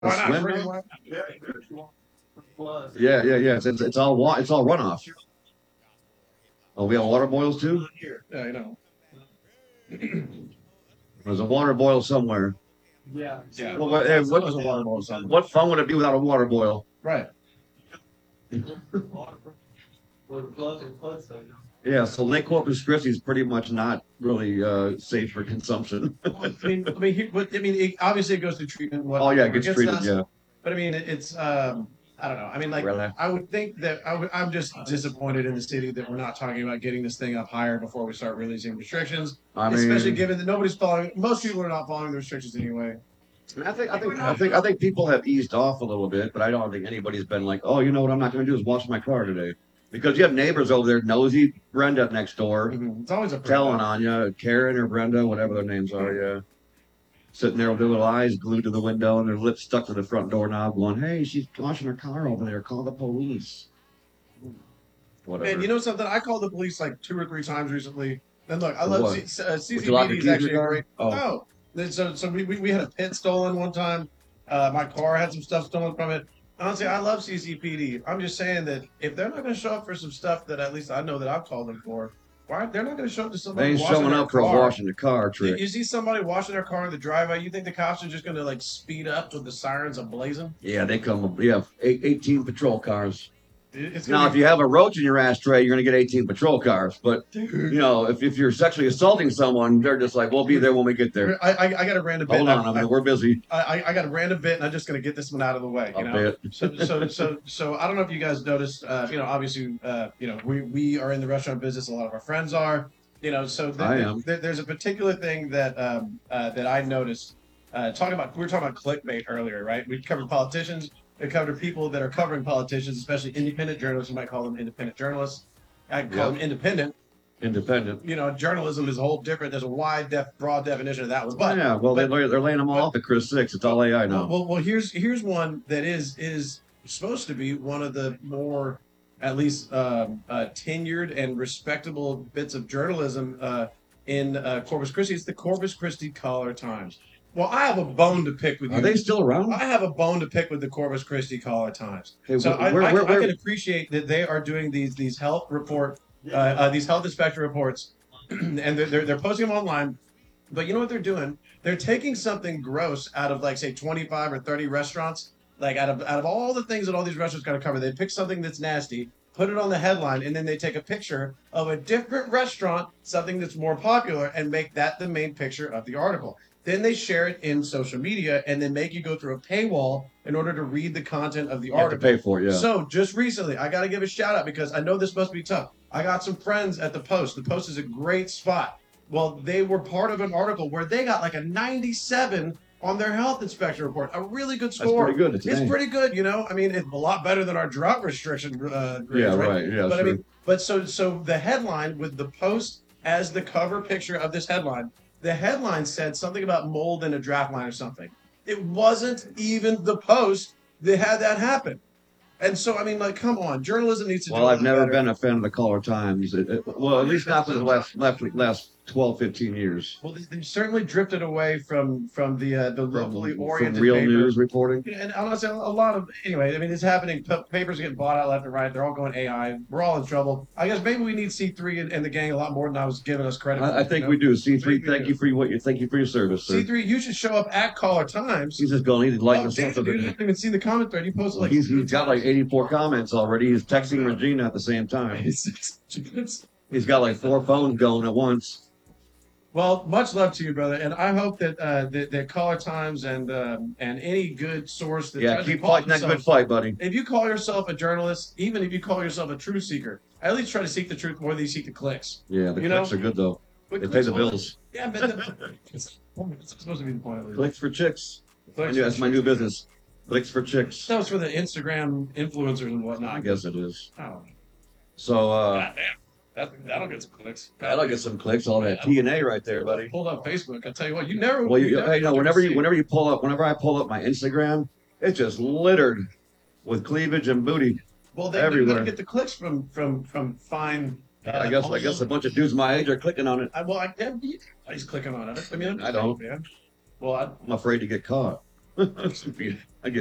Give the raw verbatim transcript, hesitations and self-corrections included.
A Why not? swim Free lane? one. Yeah, yeah, yeah. It's, it's, it's all wa- it's all runoff. Oh, we have water boils too. Yeah, you know. There's a water boil somewhere. Yeah. Yeah. Well, what, eh, what, There's a water bowl somewhere. what fun would it be without a water boil? Right. Yeah, so Lake Corpus Christi is pretty much not really uh, safe for consumption. I mean, I mean, here, but I mean, it, obviously it goes through treatment. What, Oh yeah, it gets gets treated. us, Yeah, but I mean, it, it's um, I don't know. I mean, like really. I would think that I would, I'm just disappointed in the city that we're not talking about getting this thing up higher before we start releasing restrictions. I Especially mean, given that nobody's following. Most people are not following the restrictions anyway. I think I think I think I think people have eased off a little bit, but I don't think anybody's been like, oh, you know what I'm not going to do is wash my car today, because you have neighbors over there, nosy Brenda next door, Mhm. It's always a telling on you, Karen or Brenda, whatever their names are, yeah, sitting there with their little eyes glued to the window and their lips stuck to the front doorknob, going, hey, she's washing her car over there, call the police. Whatever. Man, you know something? I called the police like two or three times recently. And look, I For love what? C- uh, Would you lock your C C P D is keys in actually your a car? great. Oh. No, Then so so we, we, we had a pit stolen one time. Uh, my car had some stuff stolen from it. Honestly, I love C C P D. I'm just saying that if they're not going to show up for some stuff that at least I know that I've called them for, why they're not going to show up to They somebody ain't washing showing their up for a car. washing the car You, trick. you see somebody washing their car in the driveway, you think the cops are just going to like speed up with the sirens ablazing? Yeah, they come. Yeah, eight, eighteen patrol cars. It- It's Now, gonna if be, you have a roach in your ashtray, you're going to get eighteen patrol cars. But, you know, if, if you're sexually assaulting someone, they're just like, we'll be there when we get there. I, I, I got a random bit. Hold on, I I, mean, we're busy. I, I got a random bit, and I'm just going to get this one out of the way. You I'll know, bet. so so so so I don't know if you guys noticed. Uh, you know, obviously, uh, you know, we we are in the restaurant business. A lot of our friends are. You know, so th- I th- am. th- there's a particular thing that um, uh, that I noticed. Uh, talking about we were talking about clickbait earlier, right? We covered politicians. We covered people that are covering politicians, especially independent journalists. You might call them independent journalists. I call Yep. them independent. Independent. You know, journalism is a whole different. There's a wide, def, broad definition of that one. But yeah, well, but, they're, they're laying them all but- off at Chris Six. It's all A I well, now. well, well, here's here's one that is is supposed to be one of the more, at least um, uh, tenured and respectable bits of journalism uh, in uh, Corpus Christi. It's the Corpus Christi Caller Times. Well, I have a bone to pick with you. Are they still around? I have a bone to pick with the Corpus Christi Caller Times. Hey, So wh- I, where- I, where- I where- can appreciate that they are doing these these health report, uh, uh, these health inspection reports, and they're, they're they're posting them online. But you know what they're doing? They're taking something gross out of like say twenty-five or thirty restaurants. Like out of out of all the things that all these restaurants got to cover, they pick something that's nasty, put it on the headline, and then they take a picture of a different restaurant, something that's more popular, and make that the main picture of the article. Then they share it in social media and then make you go through a paywall in order to read the content of the You have to article. pay for it, yeah. So just recently, I got to give a shout out because I know this must be tough. I got some friends at the Post. The Post is a great spot. Well, they were part of an article where they got like a ninety-seven on their health inspection report. A really good That's score. pretty good. It's, It's nice. pretty good, you know. I mean, it's a lot better than our drought restriction uh, grades, Yeah, right? right. Yeah, But sure. I mean, but so so the headline with the Post as the cover picture of this headline, the headline said something about mold in a draft line or something. It wasn't even the Post that had that happen. And so, I mean, like, come on, journalism needs to do Well, a I've little never better. been a fan of the Caller Times. It, it- well, at least not for the last last, last twelve, fifteen years. Well, they- they've certainly drifted away from from the uh, the From, locally from oriented real paper. news reporting. And honestly, a lot of anyway. I mean, it's happening. P- papers are getting bought out left and right. They're all going A I. We're all in trouble. I guess maybe we need C three and, and the gang a lot more than I was giving us credit. I, I for, think you know? we do. C three, Maybe we thank do. you for your- what you thank you for your service, sir. C three, you should show up at Caller Times. He's just going. He's liking Oh, the damn, stuff of dude, I it. haven't even seen the comment thread. He posted like He's, he's got like eighty-four comments already. He's texting Regina at the same time. It's- He's got like four phones going at once. Well, much love to you, brother, and I hope that uh, that, that Caller Times and um, and any good source that Yeah, tries to keep call fighting that good themselves- fight, buddy. If you call yourself a journalist, even if you call yourself a truth seeker, at least try to seek the truth more than you seek the clicks. Yeah, the You clicks know? are good though. But They pay clicks the will- bills. Yeah, but the, it's, it's supposed to be the point of it. Clicks for chicks. I Clicks knew that's my new business. Clicks for chicks. That was for the Instagram influencers and whatnot. I guess it is. Oh, So uh God damn. That, that'll get some clicks. that'll get some clicks. All that T N A right there, buddy. Pulled up Facebook. I tell you what, you never. Well, you, never hey, you know, thought whenever you'd you see whenever you pull up, whenever I pull up my Instagram, it's just littered with cleavage and booty. it. Well, they, everywhere. they get the clicks from from from fine. uh, I guess I guess a bunch of dudes my age are clicking on it. I, well, I, yeah, he's clicking on it. I mean, I don't. man. Well, I, I'm afraid to get caught. I get